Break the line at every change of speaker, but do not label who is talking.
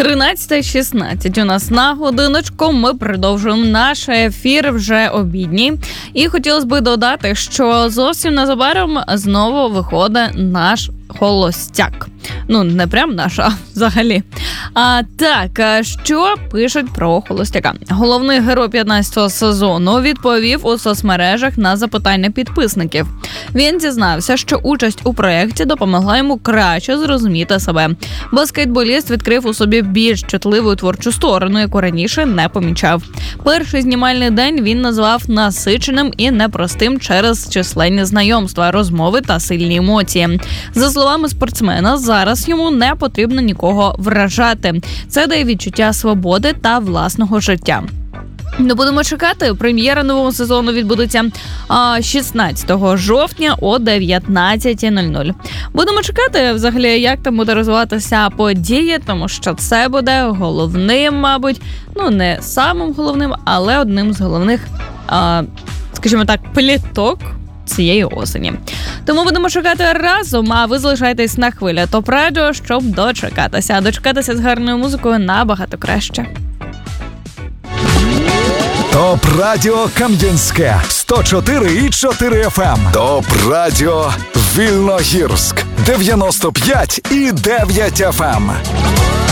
13:16 у нас на годиночку. Ми продовжуємо наш ефір вже обідній. І хотілося б додати, що зовсім незабаром знову виходить наш холостяк. Ну, не прям наш, а взагалі. Так, що пишуть про холостяка? Головний герой 15-го сезону відповів у соцмережах на запитання підписників. Він зізнався, що участь у проєкті допомогла йому краще зрозуміти себе. Баскетболіст відкрив у собі більш чутливу творчу сторону, яку раніше не помічав. Перший знімальний день він назвав насиченим і непростим через численні знайомства, розмови та сильні емоції. За словами спортсмена, зараз йому не потрібно нікого вражати. Це дає відчуття свободи та власного життя. Ну, будемо чекати. Прем'єра нового сезону відбудеться 16 жовтня о 19:00. Будемо чекати, взагалі, як там буде розвиватися події, тому що це буде головним, мабуть, ну, не самим головним, але одним з головних, скажімо так, пліток цієї осені. Тому будемо чекати разом, а ви залишайтесь на хвилі ТОП Радіо, щоб дочекатися. Дочекатися з гарною музикою набагато краще.
ТОП Радіо Кам'янське 104,4 FM. ТОП Радіо Вільногірськ 95,9 FM.